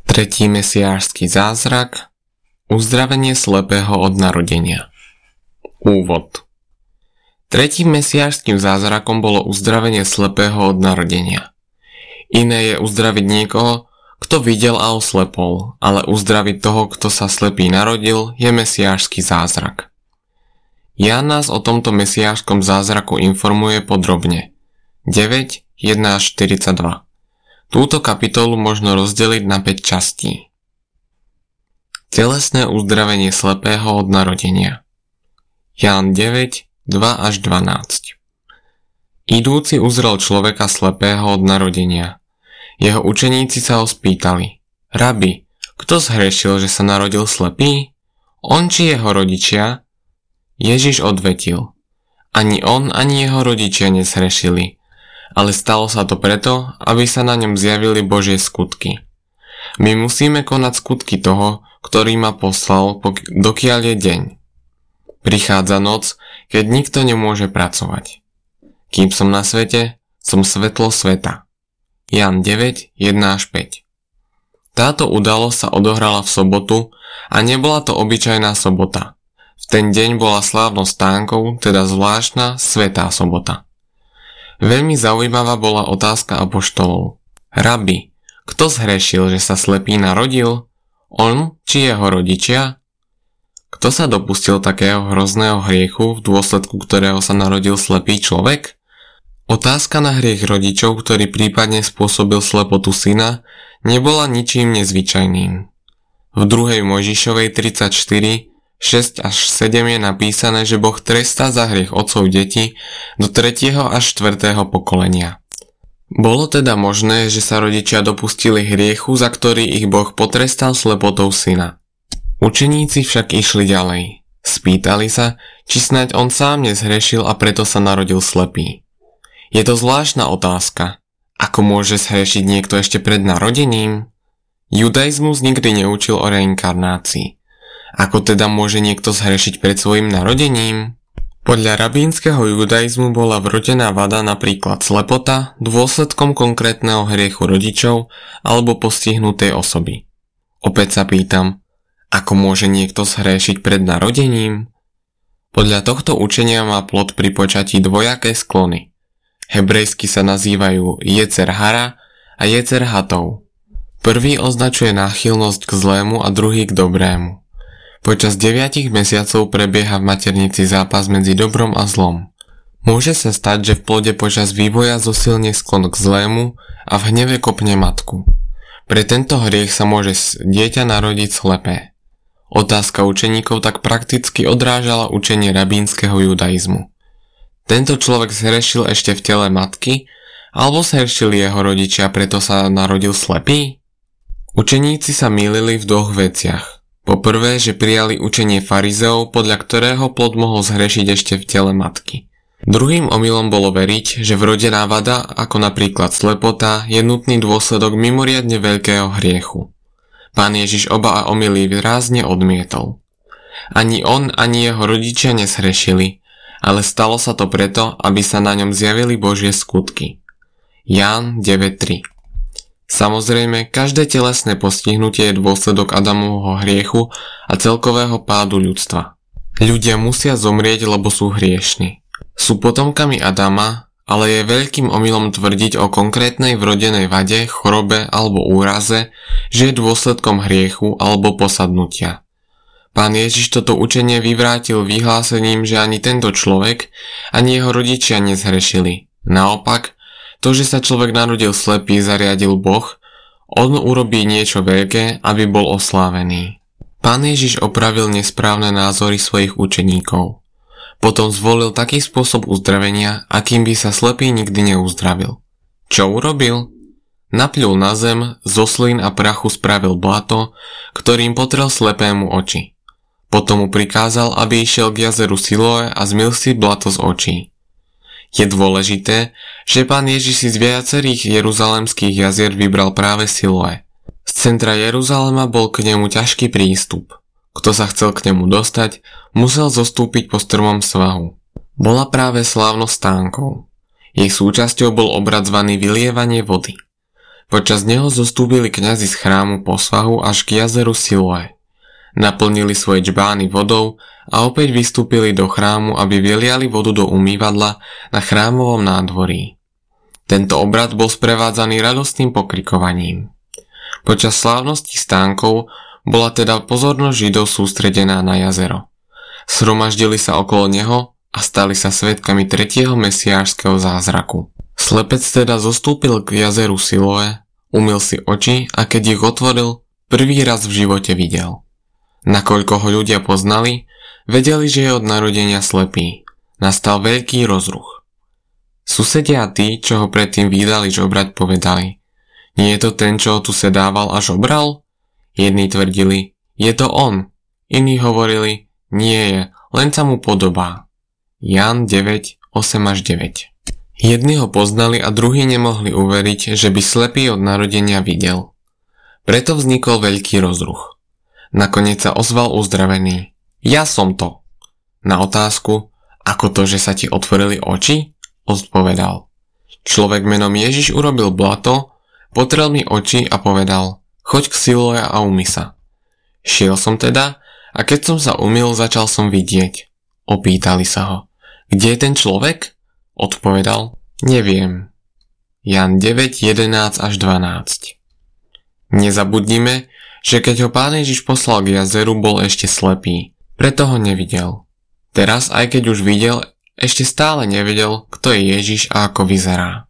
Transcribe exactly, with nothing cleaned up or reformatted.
Tretí mesiášsky zázrak. Uzdravenie slepého od narodenia. Úvod. Tretím mesiášskym zázrakom bolo uzdravenie slepého od narodenia. Iné je uzdraviť niekoho, kto videl a oslepol, ale uzdraviť toho, kto sa slepý narodil, je mesiášsky zázrak. Ján nás o tomto mesiášskom zázraku informuje podrobne. deväť, jeden až štyridsaťdva. Túto kapitolu možno rozdeliť na päť častí. Telesné uzdravenie slepého od narodenia. Ján deväť, dva až dvanásť. Idúci uzrel človeka slepého od narodenia. Jeho učeníci sa ho spýtali: Rabi, kto zhrešil, že sa narodil slepý? On či jeho rodičia? Ježiš odvetil: Ani on, ani jeho rodičia nezhrešili, ale stalo sa to preto, aby sa na ňom zjavili Božie skutky. My musíme konať skutky toho, ktorý ma poslal, dokiaľ je deň. Prichádza noc, keď nikto nemôže pracovať. Kým som na svete, som svetlo sveta. Ján deväť, jeden až päť. Táto udalosť sa odohrala v sobotu a nebola to obyčajná sobota. V ten deň bola slávnosť stánkov, teda zvláštna svätá sobota. Veľmi zaujímavá bola otázka apoštolov. Rabi, kto zhrešil, že sa slepý narodil? On či jeho rodičia? Kto sa dopustil takého hrozného hriechu, v dôsledku ktorého sa narodil slepý človek? Otázka na hriech rodičov, ktorý prípadne spôsobil slepotu syna, nebola ničím nezvyčajným. V druhej Mojžišovej tridsaťštyri, šesť až sedem je napísané, že Boh trestá za hriech otcov detí do tretieho až štvrtého pokolenia. Bolo teda možné, že sa rodičia dopustili hriechu, za ktorý ich Boh potrestal slepotou syna. Učeníci však išli ďalej. Spýtali sa, či snáď on sám nezhrešil a preto sa narodil slepý. Je to zvláštna otázka. Ako môže zhrešiť niekto ešte pred narodením? Judaizmus nikdy neučil o reinkarnácii. Ako teda môže niekto zhrešiť pred svojim narodením? Podľa rabínskeho judaizmu bola vrodená vada, napríklad slepota, dôsledkom konkrétneho hriechu rodičov alebo postihnutej osoby. Opäť sa pýtam, ako môže niekto zhrešiť pred narodením? Podľa tohto učenia má plod pri počatí dvojaké sklony. Hebrejsky sa nazývajú jecer hara a jecer hatov. Prvý označuje náchylnosť k zlému a druhý k dobrému. Počas deviatich mesiacov prebieha v maternici zápas medzi dobrom a zlom. Môže sa stať, že v plode počas vývoja zosilne sklon k zlému a v hneve kopne matku. Pre tento hriech sa môže dieťa narodiť slepé. Otázka učeníkov tak prakticky odrážala učenie rabínskeho judaizmu. Tento človek zhrešil ešte v tele matky, alebo zhrešili jeho rodičia, preto sa narodil slepý? Učeníci sa mýlili v dvoch veciach. Po prvé, že prijali učenie farizeov, podľa ktorého plod mohol zhrešiť ešte v tele matky. Druhým omylom bolo veriť, že vrodená vada, ako napríklad slepota, je nutný dôsledok mimoriadne veľkého hriechu. Pán Ježiš oba omyly rázne odmietol. Ani on, ani jeho rodičia nezhrešili, ale stalo sa to preto, aby sa na ňom zjavili Božie skutky. Ján deväť tri. Samozrejme, každé telesné postihnutie je dôsledok Adamovho hriechu a celkového pádu ľudstva. Ľudia musia zomrieť, lebo sú hriešni. Sú potomkami Adama, ale je veľkým omylom tvrdiť o konkrétnej vrodenej vade, chorobe alebo úraze, že je dôsledkom hriechu alebo posadnutia. Pán Ježiš toto učenie vyvrátil vyhlásením, že ani tento človek, ani jeho rodičia nezhrešili. Naopak, to, že sa človek narodil slepý, zariadil Boh, on urobí niečo veľké, aby bol oslávený. Pán Ježiš opravil nesprávne názory svojich učeníkov. Potom zvolil taký spôsob uzdravenia, akým by sa slepý nikdy neuzdravil. Čo urobil? Napľul na zem, zo slín a prachu spravil blato, ktorým potrel slepému oči. Potom mu prikázal, aby išiel k jazeru Siloé a zmyl si blato z očí. Je dôležité, že Pán Ježiš si z viacerých jeruzalemských jazier vybral práve Siloé. Z centra Jeruzalema bol k nemu ťažký prístup. Kto sa chcel k nemu dostať, musel zostúpiť po strmom svahu. Bola práve slávnosť stánkov. Jej súčasťou bol obrad zvaný vylievanie vody. Počas neho zostúpili kňazi z chrámu po svahu až k jazeru Siloé. Naplnili svoje džbány vodou a opäť vystúpili do chrámu, aby vyliali vodu do umývadla na chrámovom nádvorí. Tento obrad bol sprevádzaný radostným pokrikovaním. Počas slávnosti stánkov bola teda pozornosť Židov sústredená na jazero. Shromaždili sa okolo neho a stali sa svedkami tretieho mesiášskeho zázraku. Slepec teda zostúpil k jazeru Siloé, umyl si oči a keď ich otvoril, prvý raz v živote videl. Nakoľko ho ľudia poznali, vedeli, že je od narodenia slepý. Nastal veľký rozruch. Susedia a tí, čo ho predtým vydali žobrať, povedali: Nie je to ten, čo ho tu sedával a žobral? Jedni tvrdili: Je to on. Iní hovorili: Nie je, len sa mu podobá. Ján deväť, osem až deväť. Jedni ho poznali a druhí nemohli uveriť, že by slepý od narodenia videl. Preto vznikol veľký rozruch. Nakoniec sa ozval uzdravený: Ja som to. Na otázku: Ako to, že sa ti otvorili oči? Odpovedal: Človek menom Ježiš urobil blato, potrel mi oči a povedal: Choď k Siloé a umyj sa. Šiel som teda a keď som sa umyl, začal som vidieť. Opýtali sa ho: Kde je ten človek? Odpovedal: Neviem. Ján deväť, jedenásť až dvanásť. Nezabudnime, že keď ho Pán Ježiš poslal k jazeru, bol ešte slepý, preto ho nevidel. Teraz, aj keď už videl, ešte stále nevedel, kto je Ježiš a ako vyzerá.